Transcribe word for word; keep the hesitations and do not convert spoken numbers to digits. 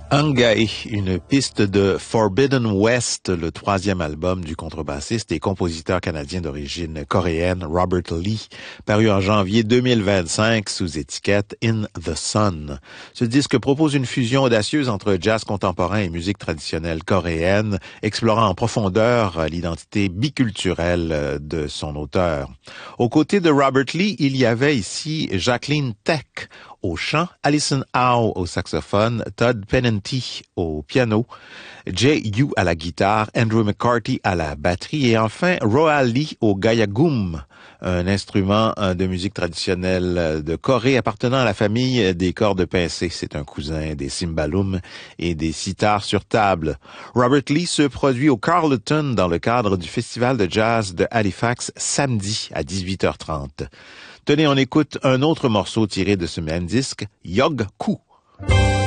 Angai, une piste de Forbidden West, le troisième album du contrebassiste et compositeur canadien d'origine coréenne Robert Lee, paru en janvier deux mille vingt-cinq sous étiquette In the Sun. Ce disque propose une fusion audacieuse entre jazz contemporain et musique traditionnelle coréenne, explorant en profondeur l'identité biculturelle de son auteur. Aux côtés de Robert Lee, il y avait ici Jacqueline Tech au chant, Alison Howe au saxophone, Todd Pennenty au piano, Jay Yu à la guitare, Andrew McCarthy à la batterie et enfin Roa Lee au gayagum, un instrument de musique traditionnelle de Corée appartenant à la famille des cordes pincées. C'est un cousin des cymbalums et des sitars sur table. Robert Lee se produit au Carleton dans le cadre du festival de jazz de Halifax samedi à dix-huit heures trente. Tenez, on écoute un autre morceau tiré de ce même disque, Yog Ku.